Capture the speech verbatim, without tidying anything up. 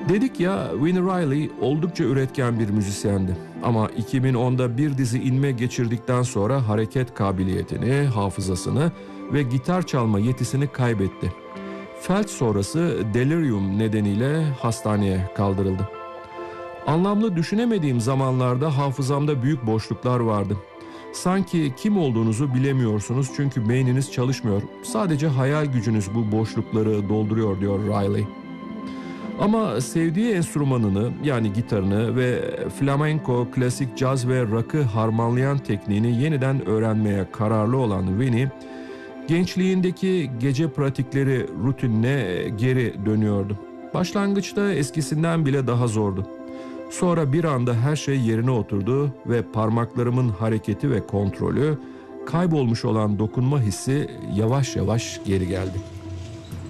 Dedik ya, Vini Riley oldukça üretken bir müzisyendi. Ama iki bin onda bir dizi inme geçirdikten sonra hareket kabiliyetini, hafızasını ve gitar çalma yetisini kaybetti. Felç sonrası delirium nedeniyle hastaneye kaldırıldı. Anlamlı düşünemediğim zamanlarda hafızamda büyük boşluklar vardı. Sanki kim olduğunuzu bilemiyorsunuz çünkü beyniniz çalışmıyor. Sadece hayal gücünüz bu boşlukları dolduruyor, diyor Riley. Ama sevdiği enstrümanını, yani gitarını ve flamenco, klasik caz ve rock'ı harmanlayan tekniğini yeniden öğrenmeye kararlı olan Vini, gençliğindeki gece pratikleri rutinine geri dönüyordu. Başlangıçta eskisinden bile daha zordu. Sonra bir anda her şey yerine oturdu ve parmaklarımın hareketi ve kontrolü, kaybolmuş olan dokunma hissi yavaş yavaş geri geldi.